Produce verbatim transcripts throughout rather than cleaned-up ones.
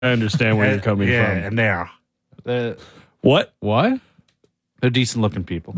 I understand where you're coming yeah, from. and they are. They're, What? What? they're decent looking people.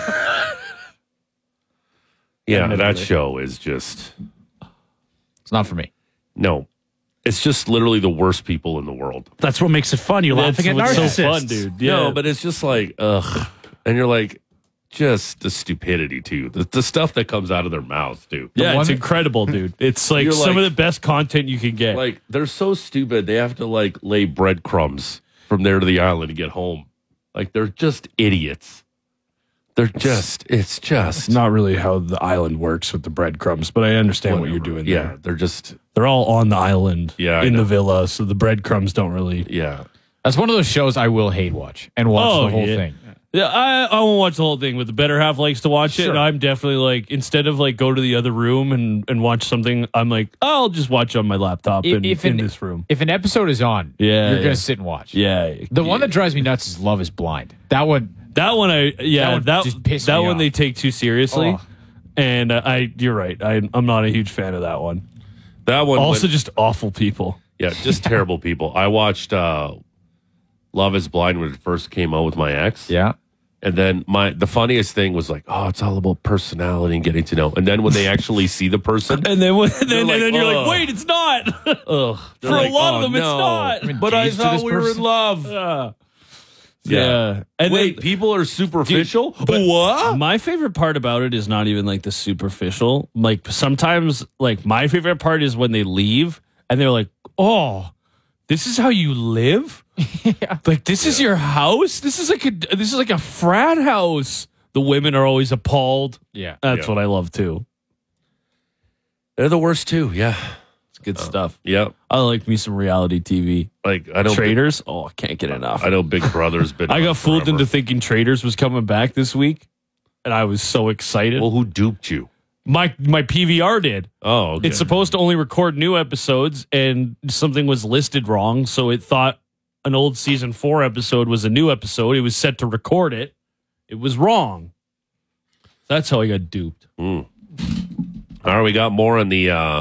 Yeah, that Admittedly. show is just It's not for me. no. It's just literally the worst people in the world. That's what makes it fun. You're That's laughing at what's narcissists. so fun, dude. Yeah. No, but it's just like ugh, and you're like, just the stupidity too. The, the stuff that comes out of their mouths too. yeah, one it's that- incredible, dude. It's like You're some like- of the best content you can get. Like they're so stupid. They have to like lay breadcrumbs from there to the island to get home. Like they're just idiots. They're just. It's just. not really how the island works with the breadcrumbs, but I understand what you're whatever. doing Yeah, there. they're just. They're all on the island Yeah, I in know. the villa, so the breadcrumbs don't really. Yeah. That's one of those shows I will hate watch and watch Oh, the whole yeah. thing. Yeah, I, I won't watch the whole thing, but the better half likes to watch it. Sure. And I'm definitely like, instead of like go to the other room and, and watch something, I'm like, I'll just watch on my laptop I- in, if in an- this room. If an episode is on, Yeah, you're yeah. gonna sit and watch. Yeah. The one yeah. that drives me nuts is Love Is Blind. That one, That one, I yeah, That one that just pissed that me one off. they take too seriously, Oh. and uh, I you're right. I I'm not a huge fan of that one. That one. Also, went- just awful people. yeah, just terrible people. I watched uh, Love Is Blind when it first came out with my ex. yeah. And then my the funniest thing was like, oh, it's all about personality and getting to know. And then when they actually see the person, And then when, and then, like, and then you're "Ugh." like, wait, it's not. ugh, For a lot of them, it's not. I'm But I engaged to thought this we were in person. love. Yeah. Yeah. Yeah. And Wait, then, people are superficial. but what? my favorite part about it is not even like the superficial. Like sometimes, like my favorite part is when they leave and they're like, "Oh, this is how you live? Yeah. Like this is your house? This is like a this is like a frat house." The women are always appalled. Yeah. That's Yeah. what I love too. They're the worst too. Yeah. It's good stuff. Yep. I like me some reality T V. Like I don't. Traders? Oh, I can't get enough. I know Big Brother's been. I on got fooled forever. into thinking Traders was coming back this week, and I was so excited. Well, who duped you? my my P V R did. Oh, okay. It's supposed to only record new episodes, and something was listed wrong, so it thought an old season four episode was a new episode. It was set to record it. It was wrong. That's how I got duped. All right, we got more on the uh,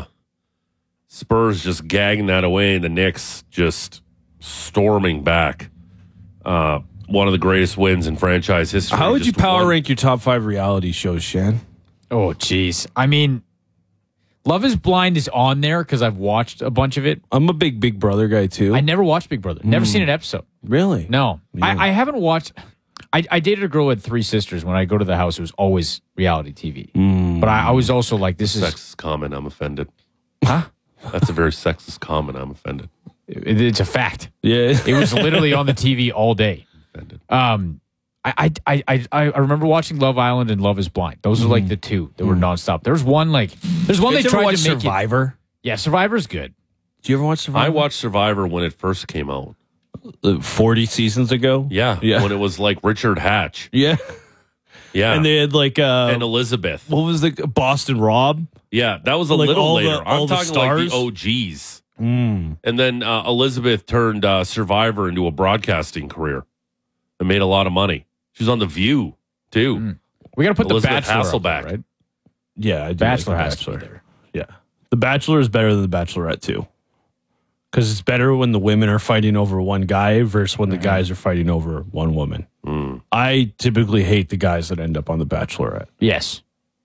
Spurs just gagging that away, and the Knicks just storming back. Uh, one of the greatest wins in franchise history. How would you Just power one- rank your top five reality shows, Shan? Oh, jeez. I mean, Love Is Blind is on there because I've watched a bunch of it. I'm a big Big Brother guy too. I never watched Big Brother. Never seen an episode. really? No, I, I haven't watched. I, I dated a girl who had three sisters. When I go to the house, it was always reality T V. But I, I was also like, this is Sexist comment. I'm offended. huh? That's a very sexist comment. I'm offended. It- it's a fact. Yeah. It was literally on the T V all day. Offended. Um, I, I, I, I I remember watching Love Island and Love Is Blind. Those are like the two that were nonstop. There's one like, there's one they Did you ever tried watch to make it. Survivor? Yeah, Survivor's good. Do you ever watch Survivor? I watched Survivor when it first came out. Uh, forty seasons ago. Yeah, Yeah. when it was like Richard Hatch. Yeah. Yeah, And they had like uh and Elizabeth. what was the Boston Rob? Yeah, that was a Like little all the- later. all I'm the talking like the stars? O Gs. And then uh, Elizabeth turned uh, Survivor into a broadcasting career and made a lot of money. She was on The View, too. We got to put Elizabeth the Bachelor up there, Hasselbeck. right? Yeah, I do Bachelor like The has to be Bachelor. there. Yeah. The Bachelor is better than The Bachelorette too. Because it's better when the women are fighting over one guy versus when the guys are fighting over one woman. I typically hate the guys that end up on The Bachelorette. Yes.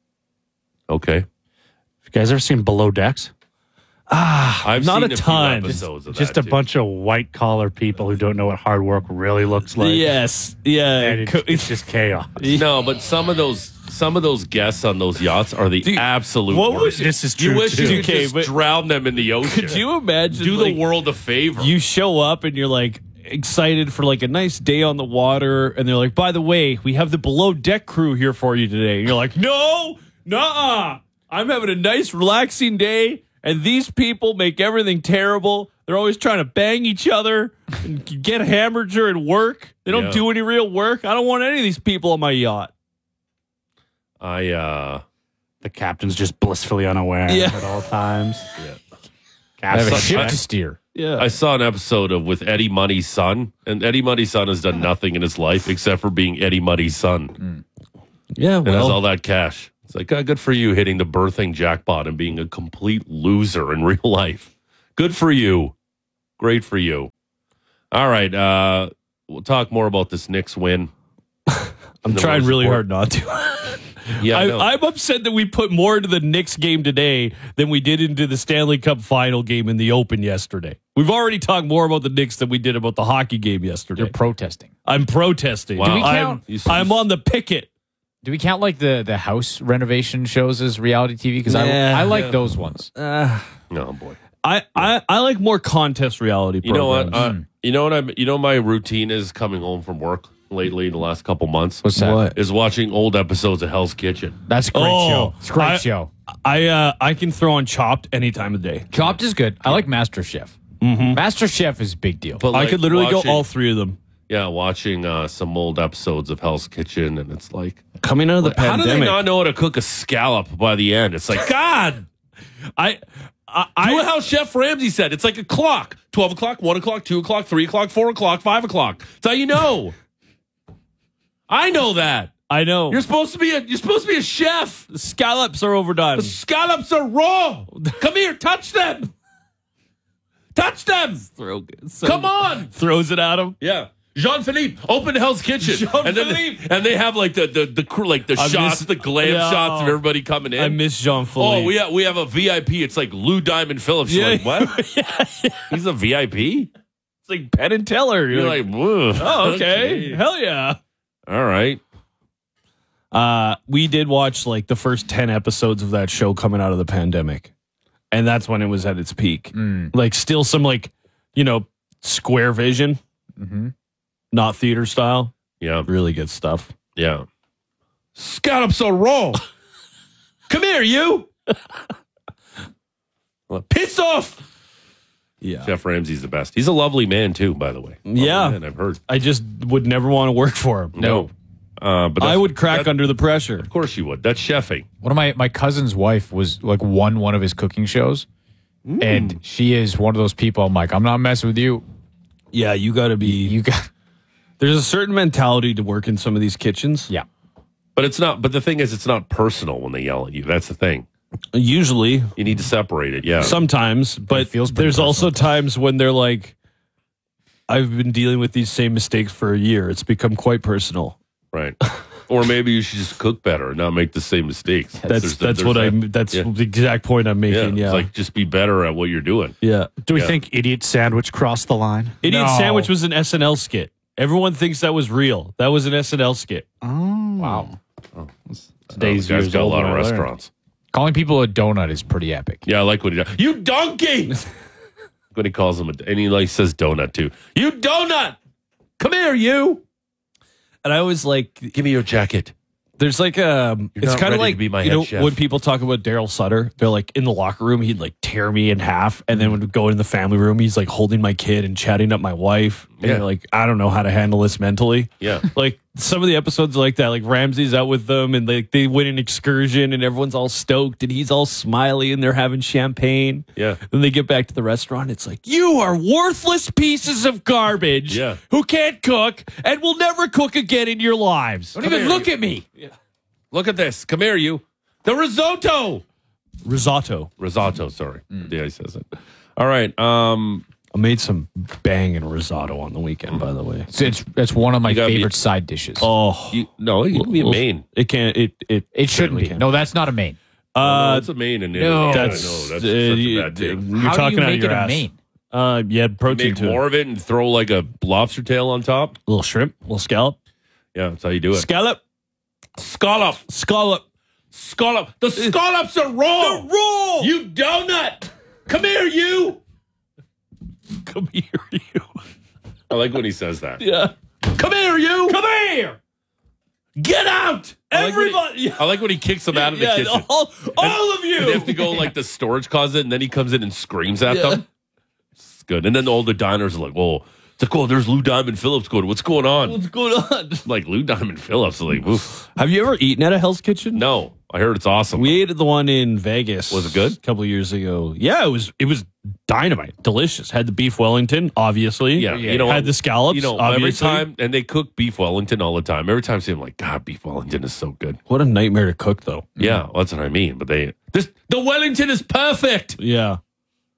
Okay. You guys ever seen Below Decks? I've Not seen a few ton. episodes of Just that, a too. bunch of white collar people who don't know what hard work really looks like. Yes. Yeah. And it's, it's just chaos. No, but some of those some of those guests on those yachts are the Dude, absolute what worst. was- This is You true, wish too. you could Okay, just but- drown them in the ocean. Could you imagine? do like, the world a favor? You show up and you're like excited for like a nice day on the water, and they're like, by the way, we have the below deck crew here for you today. And you're like, no, nah, I'm having a nice relaxing day, and these people make everything terrible. They're always trying to bang each other and get hammered during work. They don't Yeah. do any real work. I don't want any of these people on my yacht. I uh The captain's just blissfully unaware Yeah. at all times. I have a Such- ship I- to steer. Yeah. I saw an episode of with Eddie Money's son, and Eddie Money's son has done nothing in his life except for being Eddie Money's son. yeah. And has Well, all that cash. It's like, oh, good for you hitting the birthing jackpot and being a complete loser in real life. Good for you. Great for you. All right. Uh, we'll talk more about this Knicks win. I'm trying really hard not to. Yeah, I know. I, I'm upset that we put more into the Knicks game today than we did into the Stanley Cup final game in the Open yesterday. We've already talked more about the Knicks than we did about the hockey game yesterday. You're protesting. I'm protesting. Wow. Do we I'm, count- I'm on the picket. Do we count like the, the house renovation shows as reality T V? Because Yeah. I, I like Yeah. those ones. Uh, Oh boy. I, I, I like more contest reality You know programs. what? Uh, you know what? I'm. You know my routine is coming home from work lately. The last couple months. What's that? What? Is watching old episodes of Hell's Kitchen. That's a great Oh, show. It's a great I- show. I uh, I can throw on Chopped any time of day. Chopped is good. I like Master Chef. Mm-hmm. Master Chef is a big deal. But I like, could literally watching- go all three of them. Yeah, watching uh, some old episodes of Hell's Kitchen, and it's like, Coming out of the how do pandemic. they not know how to cook a scallop by the end? It's like, God. I, I, Do I, how Chef Ramsay said. It's like a clock. twelve o'clock, one o'clock, two o'clock, three o'clock, four o'clock, five o'clock. That's how you know. I know that. I know. You're supposed to be a you're supposed to be a chef. The scallops are overdone. The scallops are raw. Come here, touch them. Touch them. Throw, so Come on. Throws it at him. Yeah. Jean-Philippe, open Hell's Kitchen. Jean-Philippe. And then they, and they have like the the, the crew like the I shots, miss- the glam Yeah. shots of everybody coming in. I miss Jean Philippe. Oh, we have, we have a V I P. It's like Lou Diamond Phillips. You're like, what? yeah, yeah. He's a V I P? It's like Penn and Teller. You're like, whoa. oh, okay. Hell yeah. All right. Uh, we did watch like the first ten episodes of that show coming out of the pandemic. And that's when it was at its peak. Like still some like, you know, square vision, Mm-hmm. not theater style. Yeah. Really good stuff. Yeah. Scallops are raw. Come here, you. Well, piss off. Yeah. Chef Ramsay's the best. He's a lovely man, too, by the way. Lovely Yeah. man, I've heard. I just would never want to work for him. No. Uh, but I that's- would crack that- under the pressure. Of course you would. That's chefing. One of my, my cousin's wife was like won one of his cooking shows. And she is one of those people. I'm like, I'm not messing with you. Yeah, you got to be. You got, There's a certain mentality to work in some of these kitchens. yeah. But it's not. But the thing is, it's not personal when they yell at you. That's the thing. Usually, You need to separate it. Yeah. sometimes, but feels pretty there's also times when they're like, I've been dealing with these same mistakes for a year. It's become quite personal. Right. Or maybe you should just cook better and not make the same mistakes. That's There's- that's there's what I. that. That's Yeah. the exact point I'm Yeah. making. Yeah. It's like just be better at what you're doing. yeah. Do we Yeah. think Idiot Sandwich crossed the line? Idiot No. Sandwich was an S N L skit. Everyone thinks that was real. That was an S N L skit. Oh. Wow. Today's Oh, guy's years got a old lot of when I learned. restaurants. Calling people a donut is pretty epic. Yeah, I like what he does. You donkey! When he calls him a, and he like says donut too. You donut! Come here, you! And I always like, Give me your jacket. there's like a, You're it's not kind of ready like, to be my you head know, chef. when people talk about Daryl Sutter, they're like in the locker room, he'd like tear me in half. And then when we go in the family room, he's like holding my kid and chatting up my wife. And Yeah. you're like, I don't know how to handle this mentally. Yeah. Like some of the episodes are like that, like Ramsey's out with them and they, they win an excursion and everyone's all stoked and he's all smiley and they're having champagne. Yeah. Then they get back to the restaurant. It's like, you are worthless pieces of garbage Yeah. who can't cook and will never cook again in your lives. Don't even look at me. Look at this. Come here, you. The risotto. Risotto. Risotto, sorry. Yeah, he says it. All right. Um, I made some banging risotto on the weekend, by the way. It's, it's, it's one of my You gotta be- favorite side dishes. Oh, you, no, it can be a well, main. It can't. It it it shouldn't certainly be. can. No, that's not a main. Oh, no, Uh, it's a main in no. Italy. that's no, that's uh, such a you- bad thing. You're How talking do you out make of your it a ass. main? Uh, you had protein Make to more it. of it and throw like a lobster tail on top. A little shrimp, a little scallop, Yeah, that's how you do it. scallop, Scallop. scallop. Scallop. The scallops are raw. The roll. You donut. Come here, you. Come here, you. I like when he says that. Yeah. Come here, you. Come here. Get out. I like when he- Everybody. I like when he kicks them out of the yeah, kitchen. all, all of you. And they have to go like the storage closet, and then he comes in and screams at Yeah. them. It's good. And then all the diners are like, "Whoa, it's like, oh, there's Lou Diamond Phillips going. What's going on?" What's going on? Like Lou Diamond Phillips, like, oof. Have you ever eaten at a Hell's Kitchen? No, I heard it's awesome. We ate at the one in Vegas. Was it good? A couple of years ago. Yeah, it was. It was dynamite, delicious. Had the beef Wellington, obviously. Yeah, you know, had the scallops. You know, obviously. every time, and they cook beef Wellington all the time. Every time I see them, like, God, beef Wellington is so good. What a nightmare to cook, though. Yeah, well, that's what I mean. But they, this, the Wellington is perfect. Yeah.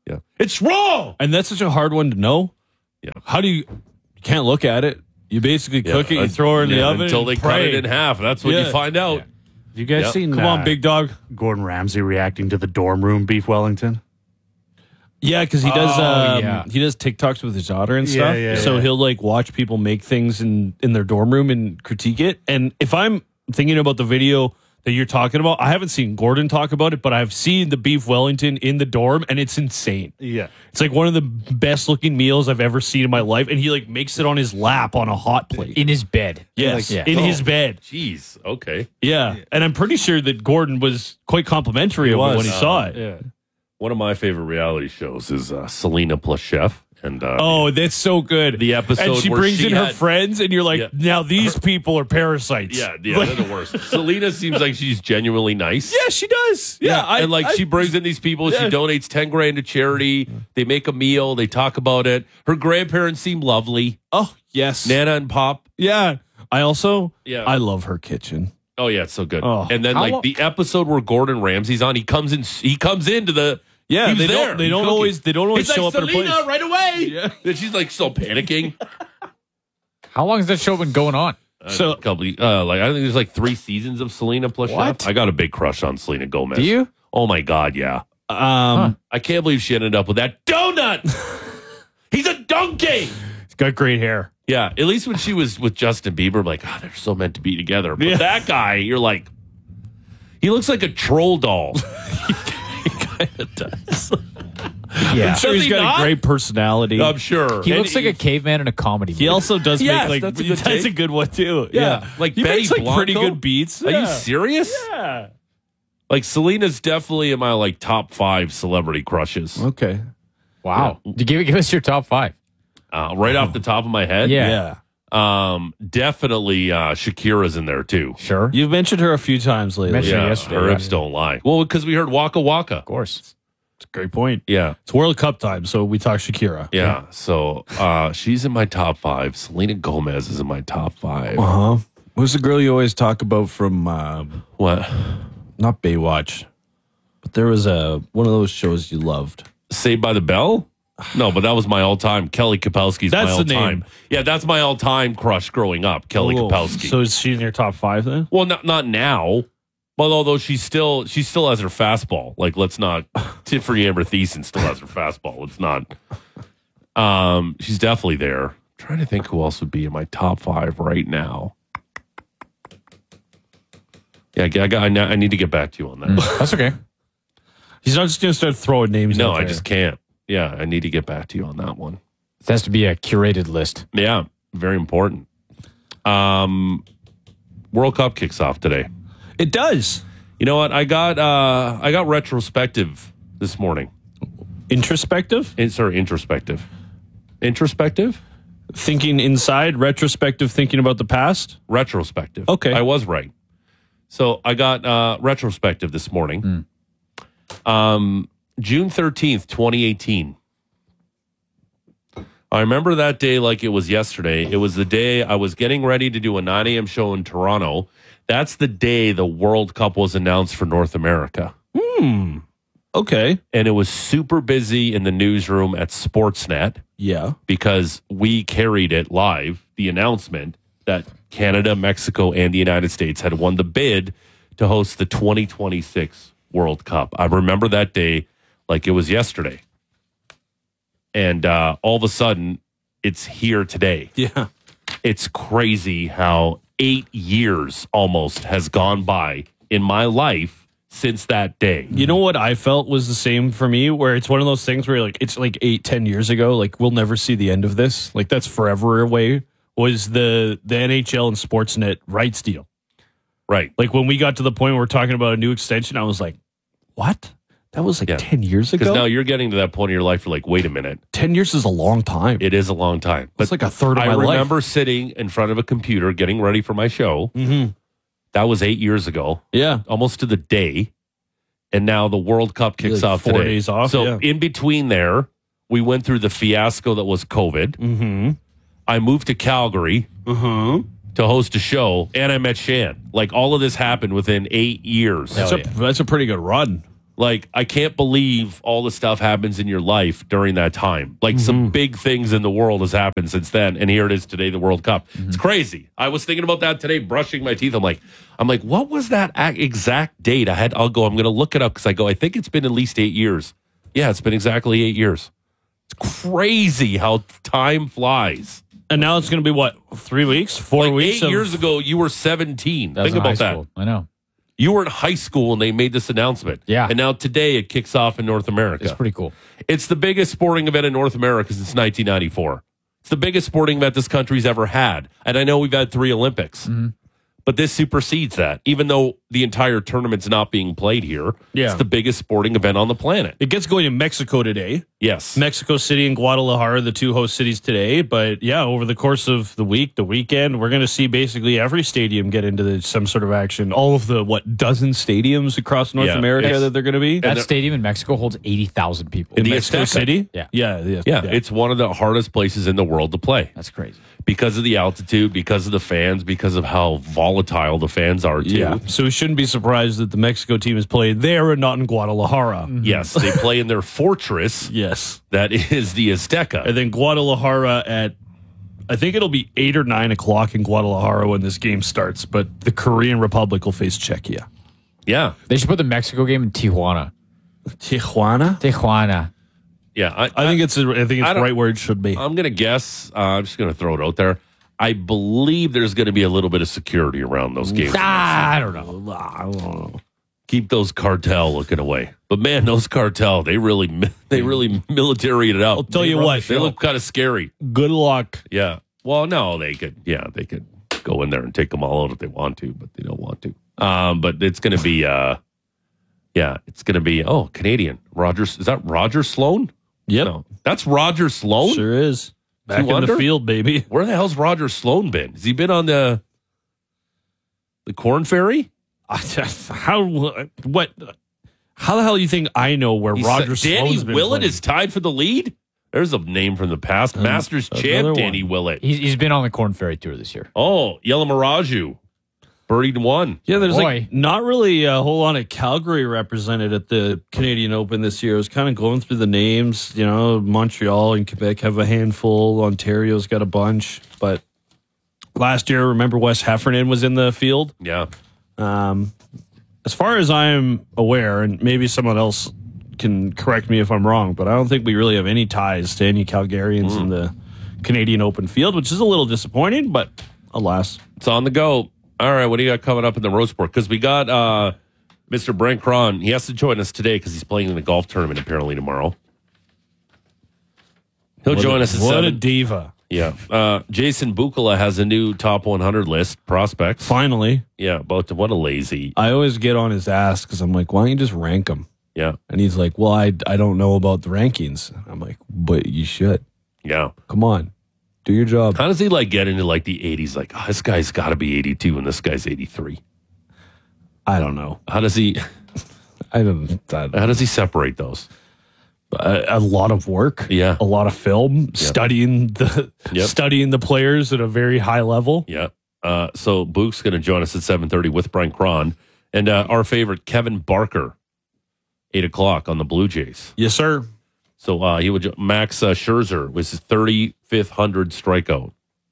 Yeah. It's raw. And that's such a hard one to know. Yeah. How do you, you can't look at it. You basically cook Yeah, it, you throw it in the yeah, oven until and they pray. cut it in half. That's when Yeah. you find out. Have you guys Yep. seen Come uh, on, big dog. Gordon Ramsay reacting to the dorm room beef Wellington? Yeah, because he does Oh, um, yeah. he does TikToks with his daughter and Yeah, stuff. yeah, so yeah. he'll like watch people make things in in their dorm room and critique it. And if I'm thinking about the video that you're talking about, I haven't seen Gordon talk about it, but I've seen the beef Wellington in the dorm, and it's insane. Yeah. It's like one of the best looking meals I've ever seen in my life, and he like makes it on his lap on a hot plate. In his bed. Yes, Yeah. in Oh. his bed. Jeez. Okay. Yeah, and I'm pretty sure that Gordon was quite complimentary of it was. when he saw it. Yeah. One of my favorite reality shows is uh, Selena plus Chef. And uh, Oh, that's so good. The episode and she where brings she in her had- friends, and you're like, Yeah. now these people are parasites. yeah, yeah, Like- they're the worst. Selena seems like she's genuinely nice. yeah, she does. Yeah, I, and like I- she brings in these people, Yeah. she donates ten grand to charity. They make a meal, they talk about it. Her grandparents seem lovely. Oh yes, Nana and Pop. yeah. I also, Yeah. I love her kitchen. Oh yeah, it's so good. Oh. and then How like lo- the episode where Gordon Ramsay's on, he comes in. He comes into the. Yeah, he was they there. don't. They He's don't cooking. always. They don't always He's show like, up in her Selena, place. right away. Yeah. And she's like still panicking. How long has that show been going on? So- a couple, uh, like I think there's like three seasons of Selena plus What? Chef. I got a big crush on Selena Gomez. Do you? Oh my god, yeah. Um, I can't believe she ended up with that donut. He's a donkey. he's got great hair. Yeah, at least when she was with Justin Bieber, I'm like, oh, they're so meant to be together. But Yeah. that guy, you're like, he looks like a troll doll. Yeah. I'm sure he's he got not? a great personality. I'm sure. He And looks like he- a caveman in a comedy movie. He also does Yes, make like that's a he good does take. a good one too. Yeah, like he Betty makes like pretty Blanco? good beats. Are yeah. you serious? Yeah. Like Selena's definitely in my like top five celebrity crushes. Okay. Wow. Give, give us your top five. Uh, right off the top of my head, Yeah. Yeah. um, definitely uh, Shakira's in there too. Sure. You've mentioned her a few times lately. Mentioned- Yeah, yesterday, her yeah. hips don't lie. Well, because we heard Waka Waka. Of course. It's a great point. Yeah, It's World Cup time, so we talk Shakira. yeah. So uh, she's in my top five. Selena Gomez is in my top five. Uh huh. Who's the girl you always talk about from uh, What? not Baywatch, but there was a one of those shows you loved. Saved by the Bell? No, but that was my all-time. Kelly Kapowski's That's my the all-time. name. Yeah, that's my all-time crush growing up. Kelly Cool. Kapowski. So is she in your top five then? well, not not now, but although she still she still has her fastball. Like, let's not. Tiffany Amber Thiessen still has her fastball. Let's not. Um, she's definitely there. I'm trying to think who else would be in my top five right now. Yeah, I, got, I, I need to get back to you on that. That's okay. He's not just going to start throwing names. No, out I there. just can't. Yeah, I need to get back to you on that one. It has to be a curated list. Yeah, very important. Um, World Cup kicks off today. It does. You know what? I got uh, I got retrospective this morning. Introspective, In, sorry, introspective. Introspective? thinking inside, retrospective, thinking about the past. Retrospective. Okay. I was right. So I got uh, retrospective this morning. Um, June thirteenth, twenty eighteen. I remember that day like it was yesterday. It was the day I was getting ready to do a nine a.m. show in Toronto. That's the day the World Cup was announced for North America. Okay. And it was super busy in the newsroom at Sportsnet Yeah. because we carried it live, the announcement that Canada, Mexico, and the United States had won the bid to host the twenty twenty-six World Cup. I remember that day like it was yesterday. And uh, all of a sudden, it's here today. Yeah. It's crazy how eight years almost has gone by in my life since that day. You know what I felt was the same for me, where it's one of those things where like it's like eight, ten years ago. Like we'll never see the end of this. Like that's forever away. Was the the N H L and Sportsnet rights deal? Right. Like when we got to the point where we're talking about a new extension, I was like, "What? That was like Yeah. ten years Because ago." now you're getting to that point in your life, you're like, wait a minute. ten years is a long time. It is a long time. But It's like a third of I my life. remember sitting in front of a computer getting ready for my show. Mm-hmm. That was eight years ago, Yeah. almost to the day. And now the World Cup kicks Like off four today. days off, So yeah. in between there, we went through the fiasco that was COVID. Mm-hmm. I moved to Calgary Uh-huh. to host a show, and I met Shan. Like all of this happened within eight years. That's a that's a pretty good run. Like, I can't believe all the stuff happens in your life during that time. Like, Mm-hmm. some big things in the world has happened since then, and here it is today, the World Cup. Mm-hmm. It's crazy. I was thinking about that today, brushing my teeth. I'm like, I'm like, what was that ac- exact date? I had. I'll go. I'm going to look it up because I go. I think it's been at least eight years. Yeah, it's been exactly eight years. It's crazy how time flies. And now it's going to be what, three weeks, four Like weeks. eight of- years ago, you were seventeen. That was Think in high about that. school. I know. You were in high school when they made this announcement. Yeah. And now today it kicks off in North America. It's pretty cool. It's the biggest sporting event in North America since nineteen ninety-four. It's the biggest sporting event this country's ever had. And I know we've had three Olympics. Mm-hmm. But this supersedes that. Even though the entire tournament's not being played here, Yeah. it's the biggest sporting event on the planet. It gets going in Mexico today. Yes. Mexico City and Guadalajara, the two host cities today. But yeah, over the course of the week, the weekend, we're going to see basically every stadium get into the, some sort of action. All of the, what, dozen stadiums across North Yeah. America It's- that they're going to be? That they're- stadium in Mexico holds eighty thousand people. In The Mexico Azteca. City? Yeah. Yeah. Yeah. yeah, it's one of the hardest places in the world to play. That's crazy. Because of the altitude, because of the fans, because of how volatile the fans are, too. Yeah. So we shouldn't be surprised that the Mexico team is played there and not in Guadalajara. Yes, they play in their fortress Yes. that is the Azteca. And then Guadalajara at, I think it'll be eight or nine o'clock in Guadalajara when this game starts, but the Korean Republic will face Czechia. Yeah, They should put the Mexico game in Tijuana. Tijuana? Tijuana. yeah. I, I think it's, I think I it's don't- right where it should be. I'm going to guess. Uh, I'm just going to throw it out there. I believe there's going to be a little bit of security around those games. Ah, I don't know. I don't know. Keep those cartel looking away. But man, those cartel, they really, they really militaried it out. I'll tell you what, they look kind of scary. Good luck. Yeah. Well, no, they could. Yeah, they could go in there and take them all out if they want to, but they don't want to. Um, but it's going to be. Uh, yeah, it's going to be. Oh, Canadian Rogers. Is that Roger Sloan? Yep. No, that's Roger Sloan. Sure is. Back in wonder? the field, baby. Where the hell's Roger Sloan been? Has he been on the the Corn Ferry? How, what, how the hell do you think I know where He's- Roger Danny Sloan's been Willett playing? is tied for the lead. There's a name from the past. Masters another champ one. Danny Willett. He's, he's been on the Corn Ferry Tour this year. Oh, Yella Miraju. Birdied one. Yeah, there's Boy. like not really a whole lot of Calgary represented at the Canadian Open this year. I was kind of going through the names. You know, Montreal and Quebec have a handful. Ontario's got a bunch. But last year, remember Wes Heffernan was in the field. Yeah. Um, as far as I'm aware, and maybe someone else can correct me if I'm wrong, but I don't think we really have any ties to any Calgarians in the Canadian Open field, which is a little disappointing, but alas. It's on the go. All right, what do you got coming up in the road sport? Because we got uh, Mister Brent Cron. He has to join us today because he's playing in the golf tournament apparently tomorrow. He'll What join a, us at What seven. a diva. Yeah. Uh, Jason Bukala has a new top one hundred list prospects. Finally. Yeah, about to, what a lazy. I always get on his ass because I'm like, why don't you just rank them? Yeah, And he's like, well, I, I don't know about the rankings. I'm like, but you should. yeah. Come on. Do your job. How does he like get into like the eighties? Like, oh, this guy's got to be eighty-two and this guy's eighty-three. I don't know. How does he? I don't. I, How does he separate those? a, a lot of work. Yeah. A lot of film. Studying the Yep. studying the players at a very high level. Yeah. Uh, so Book's going to join us at seven thirty with Brian Cron and uh, our favorite Kevin Barker, eight o'clock on the Blue Jays. Yes, sir. So uh, he would Max uh, Scherzer was his thirty-fifth hundred strikeout.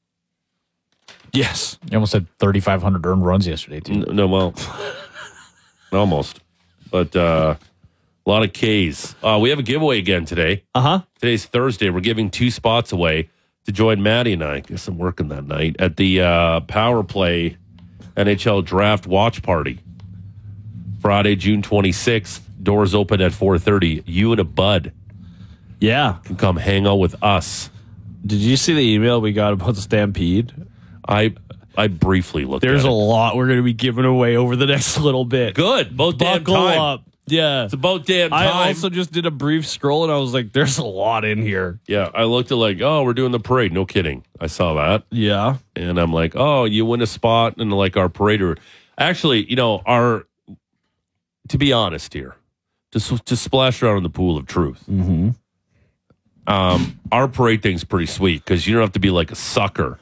Yes. He almost had thirty-five hundred earned runs yesterday, too. N- No, well, almost, but uh, a lot of Ks. Uh, we have a giveaway again today. Uh huh. Today's Thursday. We're giving two spots away to join Maddie and I. I guess I'm working that night at the uh, Power Play N H L Draft Watch Party. Friday, June twenty-sixth. Doors open at four thirty. You and a bud Yeah. can come hang out with us. Did you see the email we got about the Stampede? I I briefly looked There's at a it. lot we're going to be giving away over the next little bit. Good. About damn Buckle time. up. Yeah. It's about damn time. I also just did a brief scroll and I was like, there's a lot in here. yeah, I looked at like, oh, we're doing the parade. No kidding. I saw that. Yeah. And I'm like, oh, you win a spot in like our parade. Actually, you know, our, to be honest here, just to splash around in the pool of truth. Mm-hmm. Um, our parade thing's pretty sweet because you don't have to be like a sucker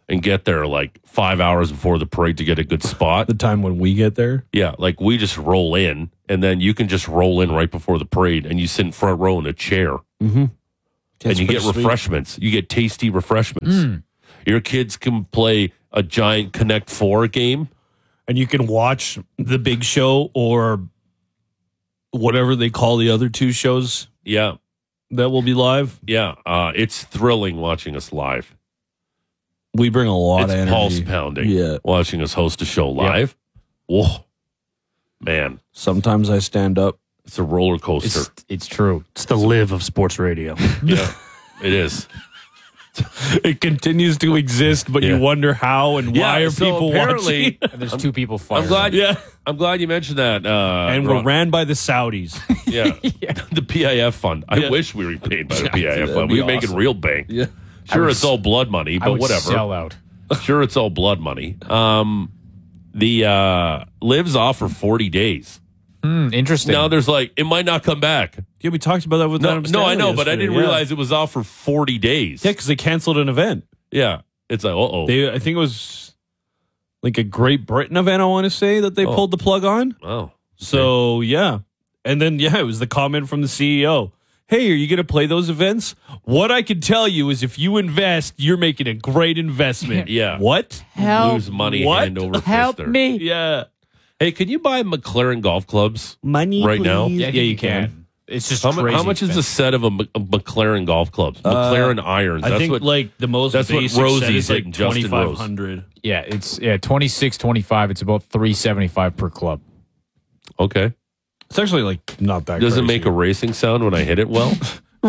and get there like five hours before the parade to get a good spot. The time when we get there. Yeah, like we just roll in, and then you can just roll in right before the parade, and you sit in front row in a chair, Mm-hmm. and you get refreshments. You get tasty refreshments. Mm. Your kids can play a giant Connect Four game, And you can watch the big show or whatever they call the other two shows yeah, that will be live. yeah. Uh, it's thrilling watching us live. We bring a lot It's of energy. pulse pounding. Yeah. Watching us host a show live. Whoa, man, Sometimes I stand up. it's a roller coaster. It's, it's true. It's the live of sports radio. Yeah, it is. It continues to exist, but Yeah. you wonder how and Yeah, why are so people apparently- watching? And there's two people fired. I'm glad. Yeah. I'm glad you mentioned that. Uh, And Ron- we're ran by the Saudis. Yeah. The P I F fund. I Yeah. wish we were paid by the Yeah, P I F that'd fund. be We were making awesome. real bank. Yeah. Sure, would it's s- all blood money, I but would whatever. sell out. Sure, it's all blood money. Um, the uh, lives off for forty days. Hmm, interesting. Now there's like, it might not come back. Yeah, we talked about that with No, Adam no, I Stanley know, but I yesterday, didn't yeah. realize it was off for forty days. Yeah, because they canceled an event. Yeah. It's like, uh-oh. They, I think it was like a Great Britain event, I want to say, that they Oh. pulled the plug on. oh. So, yeah. And then, yeah, it was the comment from the C E O. Hey, are you going to play those events? What I can tell you is if you invest, you're making a great investment. Yeah. What? Help. Lose money What? hand over Help fist there. me. Yeah. Hey, can you buy McLaren golf clubs? Money, Right now? please. Yeah, Yeah, you can. It's just How, mu- crazy how much is a expensive. set of a, M- a McLaren golf clubs? McLaren irons. I That's think what. like the most that's what basic set Rosie's is like hitting, Justin Rose. twenty-five hundred. Yeah, it's yeah twenty-six, twenty-five. It's about three seventy-five per club. Okay. It's actually like not that Does it crazy. make a racing sound when I hit it well?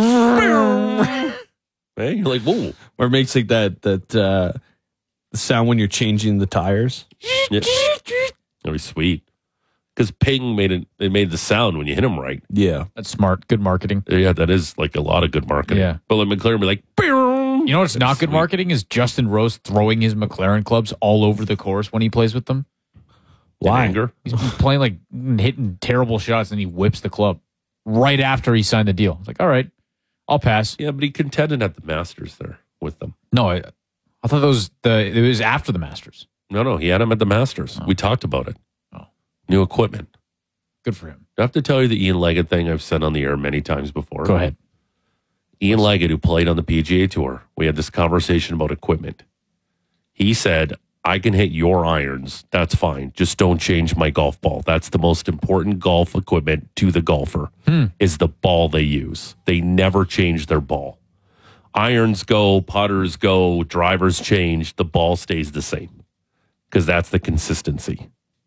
Hey, you're like, whoa. Or it makes like that that uh sound when you're changing the tires. Yeah. That'd be sweet. Because ping made it. They made the sound when you hit them right. Yeah. That's smart. Good marketing. Yeah, that is like a lot of good marketing. Yeah. But like McLaren be like, "Pew." You know what's not good Sweet. marketing is Justin Rose throwing his McLaren clubs all over the course when he plays with them. In anger. He's playing like hitting terrible shots and he whips the club right after he signed the deal. It's like, all right, I'll pass. Yeah, but he contended at the Masters there with them. No, I, I thought that was the it was after the Masters. No, no, he had him at the Masters. We talked about it. Oh. New equipment. Good for him. Do I have to tell you the Ian Leggett thing I've said on the air many times before? Go ahead. Ian Leggett, who played on the P G A Tour, we had this conversation about equipment. He said, I can hit your irons. That's fine. Just don't change my golf ball. That's the most important golf equipment to the golfer, is the ball they use. They never change their ball. Irons go, putters go, drivers change. The ball stays the same because that's the consistency.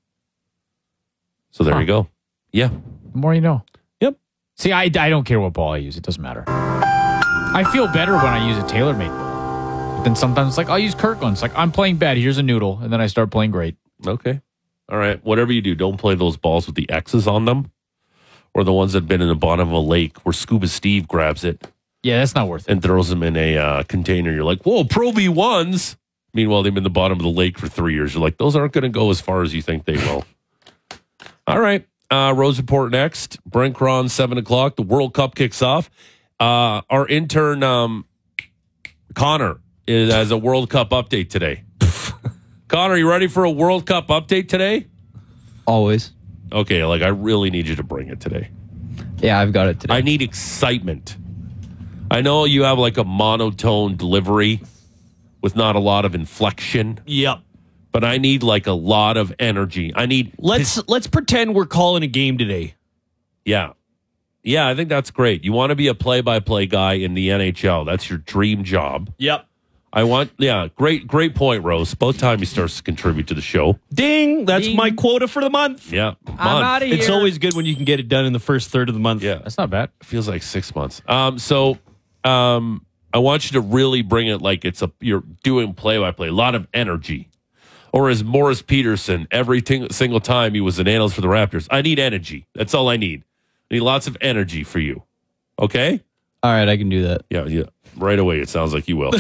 So there Huh. you go. Yeah. The more you know. Yep. See, I, I don't care what ball I use. It doesn't matter. I feel better when I use a TaylorMade ball. But then sometimes it's like, I'll use Kirkland's. Like, I'm playing bad. Here's a noodle. And then I start playing great. Okay. All right. Whatever you do, don't play those balls with the X's on them or the ones that have been in the bottom of a lake where Scuba Steve grabs it Yeah, that's not worth it. and throws them in a uh, container. You're like, whoa, Pro V ones. Meanwhile, they've been in the bottom of the lake for three years. You're like, those aren't going to go as far as you think they will. All right. Uh, Rose Report next. Brent Cron, seven o'clock. The World Cup kicks off. Uh, our intern, um, Connor, is, has a World Cup update today. Connor, you ready for a World Cup update today? Always. Okay, like I really need you to bring it today. Yeah, I've got it today. I need excitement. I know you have like a monotone delivery with not a lot of inflection, Yep. but I need like a lot of energy. I need Let's let's pretend we're calling a game today. yeah. Yeah, I think that's great. You want to be a play-by-play guy in the N H L. That's your dream job. Yep. I want yeah, great great point, Rose. About time he starts to contribute to the show. Ding. That's Ding. my quota for the month. Yeah. I'm month. outta here. It's always good when you can get it done in the first third of the month. Yeah. That's not bad. Feels like six months. Um, so um, I want you to really bring it like it's a you're doing play by play, a lot of energy. Or as Morris Peterson, every ting- single time he was an analyst for the Raptors, I need energy. That's all I need. I need lots of energy for you. Okay? All right, I can do that. Yeah, yeah. Right away, it sounds like you will.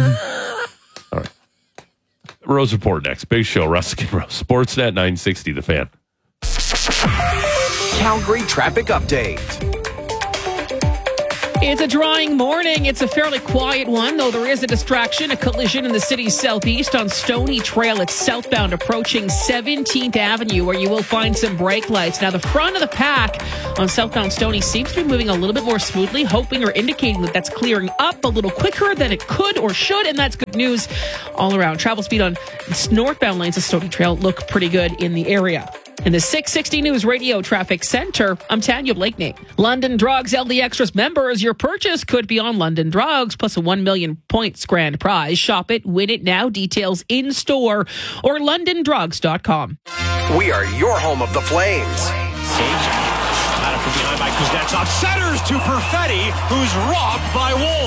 All right. Rose Report next. Big show, Russick and Rose. Sportsnet nine sixty, The Fan. Calgary traffic update. It's a drying morning. It's a fairly quiet one, though there is a distraction, a collision in the city's southeast on Stony Trail. It's southbound approaching seventeenth Avenue, where you will find some brake lights. Now, the front of the pack on southbound Stony seems to be moving a little bit more smoothly, hoping or indicating that that's clearing up a little quicker than it could or should, and that's good news all around. Travel speed on northbound lanes of Stony Trail look pretty good in the area. In the six sixty News Radio Traffic Center, I'm Tanya Blakeney. London Drugs L D Extras members, your purchase could be on London Drugs, plus a one million points grand prize. Shop it, win it now. Details in store or london drugs dot com. We are your home of the Flames. Out from behind by Kuznetsov. Centers to Perfetti, who's robbed by Wolf.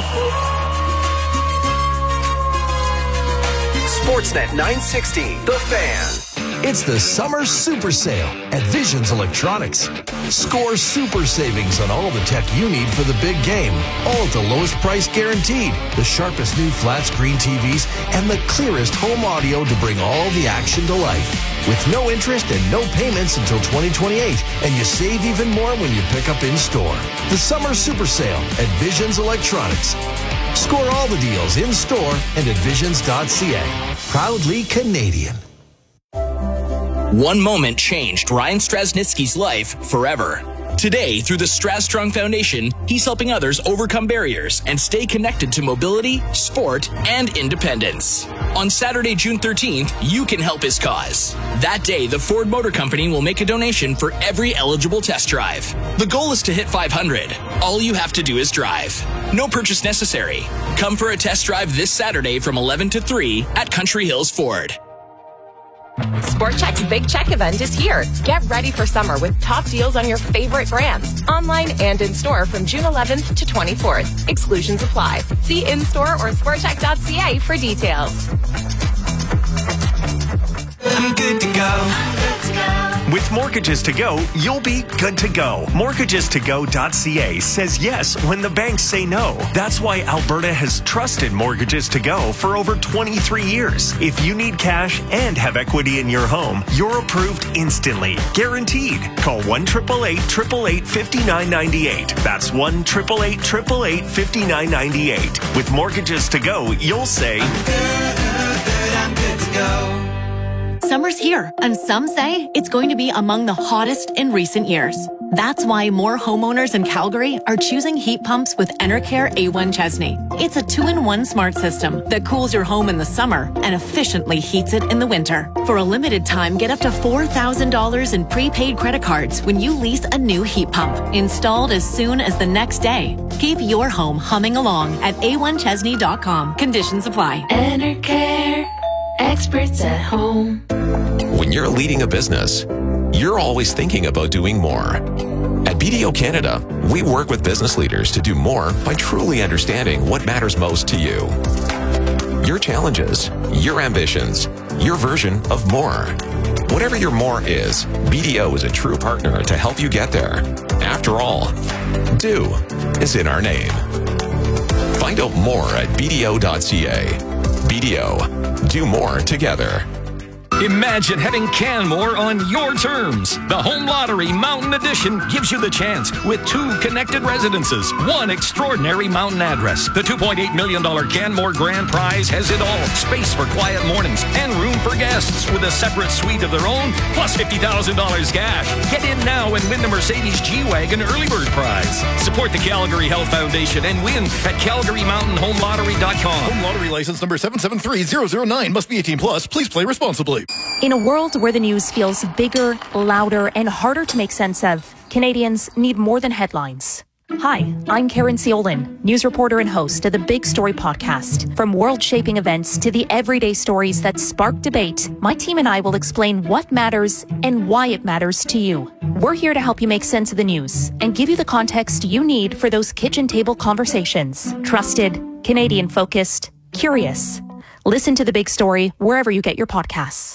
Sportsnet nine sixty, The Fan. It's the summer super sale at Visions Electronics. Score super savings on all the tech you need for the big game, all at the lowest price guaranteed. The sharpest new flat screen T Vs and the clearest home audio to bring all the action to life. With no interest and no payments until twenty twenty-eight, and you save even more when you pick up in store. The summer super sale at Visions Electronics. Score all the deals in store and at visions dot c a. Proudly Canadian. One moment changed Ryan Strasnitsky's life forever. Today, through the Strasstrong Foundation, he's helping others overcome barriers and stay connected to mobility, sport, and independence. On Saturday, June thirteenth, you can help his cause. That day, the Ford Motor Company will make a donation for every eligible test drive. The goal is to hit five hundred. All you have to do is drive. No purchase necessary. Come for a test drive this Saturday from eleven to three at Country Hills Ford. Sport Chek's Big Check event is here. Get ready for summer with top deals on your favorite brands, online and in store from June eleventh to twenty-fourth. Exclusions apply. See in-store or sport check dot c a for details. I'm good to go. With Mortgages to Go, you'll be good to go. mortgages to go dot c a says yes when the banks say no. That's why Alberta has trusted Mortgages to Go for over twenty-three years. If you need cash and have equity in your home, you're approved instantly. Guaranteed. Call one eight eight eight, eight eight eight, five nine nine eight. That's one eight eight eight, eight eight eight, five nine nine eight. With Mortgages to Go, you'll say, I'm good, good, I'm good to go. Summer's here, and some say it's going to be among the hottest in recent years. That's why more homeowners in Calgary are choosing heat pumps with Enercare A one Chesney. It's a two-in-one smart system that cools your home in the summer and efficiently heats it in the winter. For a limited time, get up to four thousand dollars in prepaid credit cards when you lease a new heat pump, installed as soon as the next day. Keep your home humming along at a one chesney dot com. Conditions apply. Enercare, experts at home. When you're leading a business, you're always thinking about doing more. At B D O Canada, we work with business leaders to do more by truly understanding what matters most to you. Your challenges, your ambitions, your version of more. Whatever your more is, B D O is a true partner to help you get there. After all, do is in our name. Find out more at b d o dot c a. B D O, do more together. Imagine having Canmore on your terms. The Home Lottery Mountain Edition gives you the chance with two connected residences, one extraordinary mountain address. The two point eight million dollars Canmore Grand Prize has it all. Space for quiet mornings and room for guests with a separate suite of their own, plus fifty thousand dollars cash. Get in now and win the Mercedes G-Wagon Early Bird Prize. Support the Calgary Health Foundation and win at calgary mountain home lottery dot com. Home Lottery license number seven seven three zero zero nine. Must be eighteen plus. Please play responsibly. In a world where the news feels bigger, louder, and harder to make sense of, Canadians need more than headlines. Hi, I'm Karen Ciolin, news reporter and host of the Big Story podcast. From world-shaping events to the everyday stories that spark debate, my team and I will explain what matters and why it matters to you. We're here to help you make sense of the news and give you the context you need for those kitchen table conversations. Trusted, Canadian-focused, curious. Listen to The Big Story wherever you get your podcasts.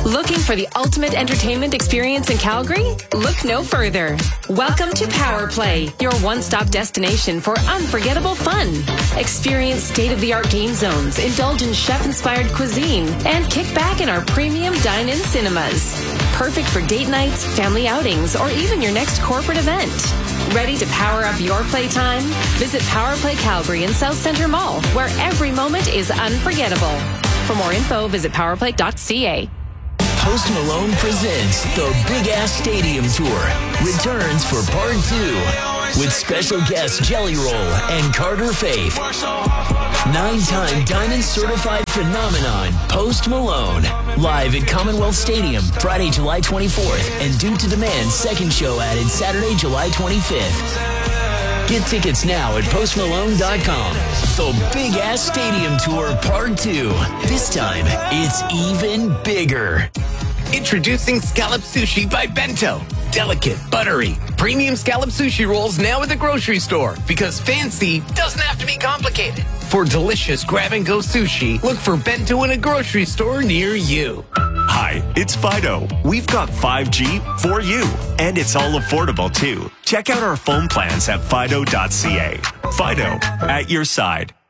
Looking for the ultimate entertainment experience in Calgary? Look no further. Welcome to Power Play, your one-stop destination for unforgettable fun. Experience state-of-the-art game zones, indulge in chef-inspired cuisine, and kick back in our premium dine-in cinemas. Perfect for date nights, family outings, or even your next corporate event. Ready to power up your playtime? Visit Power Play Calgary in South Centre Mall, where every moment is unforgettable. For more info, visit powerplay dot c a. Post Malone presents the Big Ass Stadium Tour. Returns for part two with special guests Jelly Roll and Carter Faith. Nine-time Diamond Certified Phenomenon, Post Malone. Live at Commonwealth Stadium, Friday, July twenty-fourth. And due to demand, second show added Saturday, July twenty-fifth. Get tickets now at post malone dot com. The Big Ass Stadium Tour Part two. This time, it's even bigger. Introducing Scallop Sushi by Bento. Delicate, buttery, premium scallop sushi rolls now at the grocery store, because fancy doesn't have to be complicated. For delicious grab-and-go sushi, look for Bento in a grocery store near you. Hi, it's Fido. We've got five G for you, and it's all affordable too. Check out our phone plans at fido dot c a. Fido, at your side.